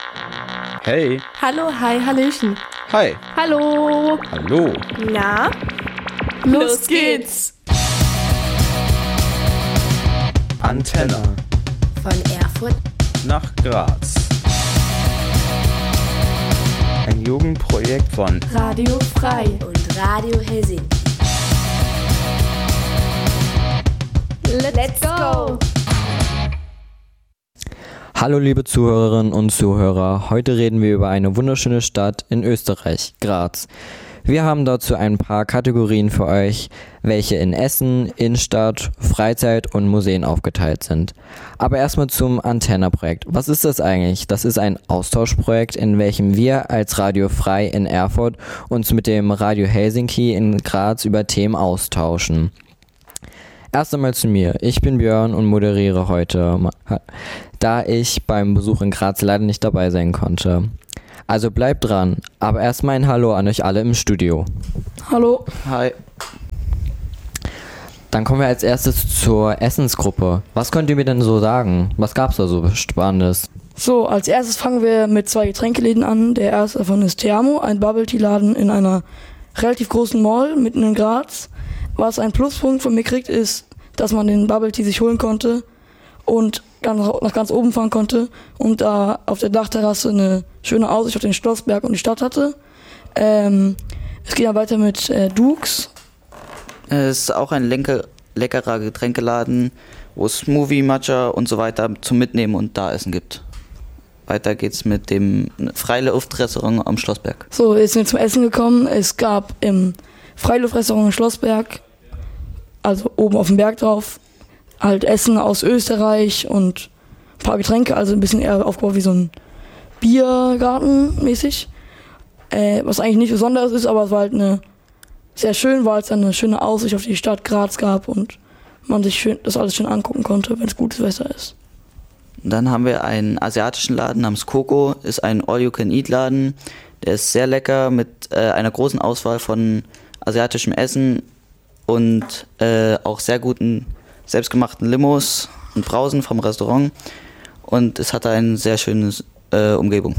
Hey. Hallo, hi, hallöchen. Hi. Hallo. Hallo. Na? Los geht's. Antenne. Von Erfurt Nach Graz. Ein Jugendprojekt von Radio Frei und Radio Helsinki. Let's go. Hallo liebe Zuhörerinnen und Zuhörer, heute reden wir über eine wunderschöne Stadt in Österreich, Graz. Wir haben dazu ein paar Kategorien für euch, welche in Essen, Innenstadt, Freizeit und Museen aufgeteilt sind. Aber erstmal zum Antenne-Projekt. Was ist das eigentlich? Das ist ein Austauschprojekt, in welchem wir als Radio Frei in Erfurt uns mit dem Radio Helsinki in Graz über Themen austauschen. Erst einmal zu mir. Ich bin Björn und moderiere heute, da ich beim Besuch in Graz leider nicht dabei sein konnte. Also bleibt dran, aber erstmal ein Hallo an euch alle im Studio. Hallo. Hi. Dann kommen wir als erstes zur Essensgruppe. Was könnt ihr mir denn so sagen? Was gab's da so Spannendes? So, als erstes fangen wir mit 2 Getränkeläden an. Der erste davon ist Thermo, ein Bubble-Tea-Laden in einer relativ großen Mall mitten in Graz. Was ein Pluspunkt von mir kriegt, ist, dass man den Bubble Tea sich holen konnte und nach ganz oben fahren konnte und da auf der Dachterrasse eine schöne Aussicht auf den Schlossberg und die Stadt hatte. Es geht dann weiter mit Dukes. Es ist auch ein leckerer Getränkeladen, wo es Smoothie, Matcha und so weiter zum Mitnehmen und da Essen gibt. Weiter geht's mit dem Freiluftrestaurant am Schlossberg. So, jetzt sind wir zum Essen gekommen. Es gab im Freiluftrestaurant Schlossberg, also oben auf dem Berg drauf, halt Essen aus Österreich und ein paar Getränke, also ein bisschen eher aufgebaut wie so ein Biergarten mäßig. Was eigentlich nicht besonders ist, aber es war halt sehr schön, weil es dann eine schöne Aussicht auf die Stadt Graz gab und man sich das alles schön angucken konnte, wenn es gutes Wetter ist. Dann haben wir einen asiatischen Laden namens Coco, ist ein All-You-Can-Eat-Laden. Der ist sehr lecker mit einer großen Auswahl von asiatischem Essen und auch sehr guten selbstgemachten Limos und Brausen vom Restaurant. Und es hatte eine sehr schöne Umgebung.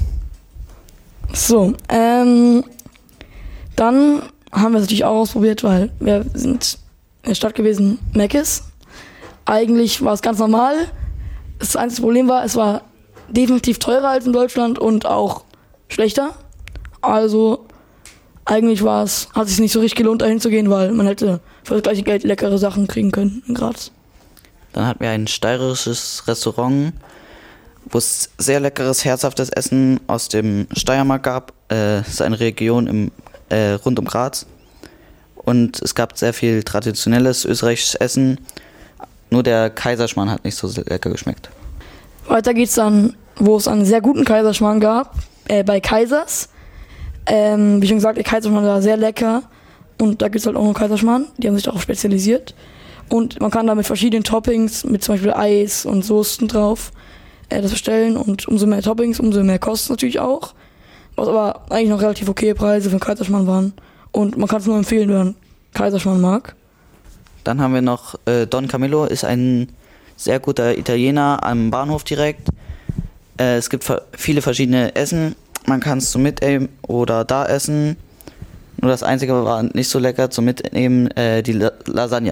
So, dann haben wir es natürlich auch ausprobiert, weil wir sind in der Stadt gewesen, Mc's. Eigentlich war es ganz normal. Das einzige Problem war, es war definitiv teurer als in Deutschland und auch schlechter. Also eigentlich hat es sich nicht so richtig gelohnt, dahin zu gehen, weil man hätte für das gleiche Geld leckere Sachen kriegen können in Graz. Dann hatten wir ein steirerisches Restaurant, wo es sehr leckeres, herzhaftes Essen aus dem Steiermark gab. Es ist eine Region rund um Graz. Und es gab sehr viel traditionelles österreichisches Essen. Nur der Kaiserschmarrn hat nicht so lecker geschmeckt. Weiter geht's dann, wo es einen sehr guten Kaiserschmarrn gab, bei Kaisers. Wie schon gesagt, der Kaiserschmarrn war sehr lecker und da gibt es halt auch noch Kaiserschmarrn, die haben sich darauf spezialisiert. Und man kann da mit verschiedenen Toppings, mit zum Beispiel Eis und Soßen drauf, das bestellen und umso mehr Toppings, umso mehr kostet es natürlich auch. Was aber eigentlich noch relativ okay Preise für Kaiserschmarrn waren und man kann es nur empfehlen, wenn man Kaiserschmarrn mag. Dann haben wir noch Don Camillo, ist ein sehr guter Italiener am Bahnhof direkt. Es gibt viele verschiedene Essen. Man kann es zum Mitnehmen oder da essen. Nur das Einzige war nicht so lecker zum Mitnehmen, die Lasagne.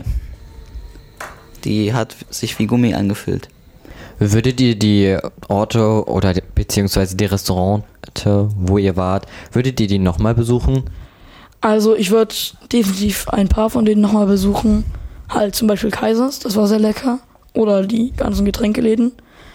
Die hat sich wie Gummi angefühlt. Würdet ihr die Orte oder beziehungsweise die Restaurante, wo ihr wart, würdet ihr die nochmal besuchen? Also ich würde definitiv ein paar von denen nochmal besuchen. Halt zum Beispiel Kaisers, das war sehr lecker. Oder die ganzen Getränkeläden.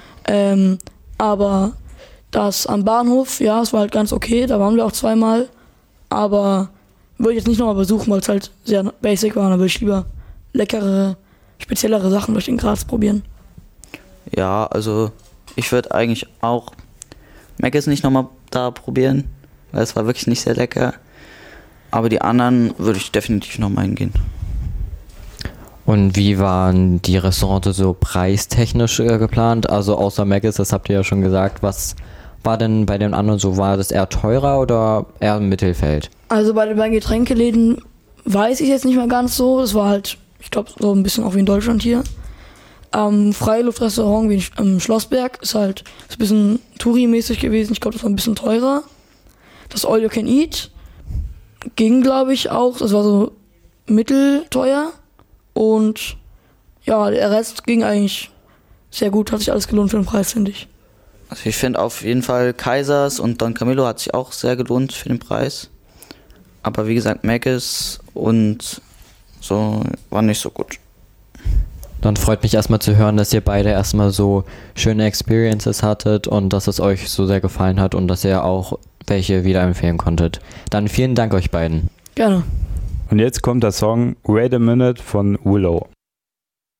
Aber das am Bahnhof, ja, es war halt ganz okay, da waren wir auch 2-mal. Aber würde ich jetzt nicht nochmal besuchen, weil es halt sehr basic war. Da würde ich lieber leckere, speziellere Sachen durch den Graz probieren. Ja, also ich würde eigentlich auch Mc's nicht nochmal da probieren, weil es war wirklich nicht sehr lecker. Aber die anderen würde ich definitiv nochmal hingehen. Und wie waren die Restaurants so preistechnisch geplant? Also außer Mc's, das habt ihr ja schon gesagt. Was war denn bei den anderen so? War das eher teurer oder eher im Mittelfeld? Also bei den beiden Getränkeläden weiß ich jetzt nicht mehr ganz so. Es war halt, ich glaube, so ein bisschen auch wie in Deutschland hier. am Freiluftrestaurant wie im Schlossberg ist halt so ein bisschen Touri-mäßig gewesen. Ich glaube, das war ein bisschen teurer. Das All You Can Eat ging, glaube ich, auch. Das war so mittelteuer. Und ja, der Rest ging eigentlich sehr gut. Hat sich alles gelohnt für den Preis, finde ich. Also ich finde auf jeden Fall Kaisers und Don Camillo hat sich auch sehr gelohnt für den Preis. Aber wie gesagt, Mc's und so war nicht so gut. Dann freut mich erstmal zu hören, dass ihr beide erstmal so schöne Experiences hattet und dass es euch so sehr gefallen hat und dass ihr auch welche wieder empfehlen konntet. Dann vielen Dank euch beiden. Gerne. Und jetzt kommt der Song Wait a Minute von Willow.